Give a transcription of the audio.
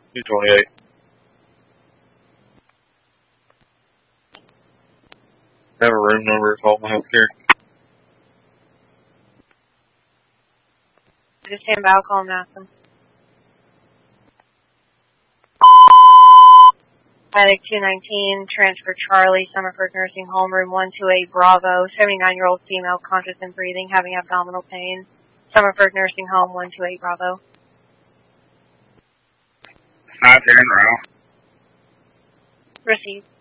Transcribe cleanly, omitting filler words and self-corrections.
228. Have a room number, call my healthcare. Just stand by, I'll call and ask them. Attic 219, transfer Charlie, Summerford Nursing Home, room 128 Bravo, 79-year-old female, conscious and breathing, having abdominal pain. Summerford Nursing Home, 128 Bravo. 910 Ralph. Received.